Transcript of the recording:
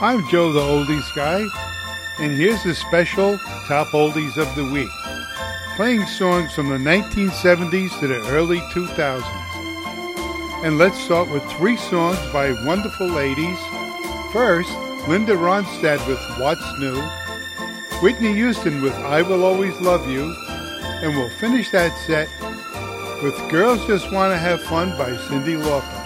I'm Joe the Oldies Guy, and here's the special Top Oldies of the Week, playing songs from the 1970s to the early 2000s. And let's start with three songs by wonderful ladies. First, Linda Ronstadt with What's New, Whitney Houston with I Will Always Love You, and we'll finish that set with Girls Just Want to Have Fun by Cyndi Lauper.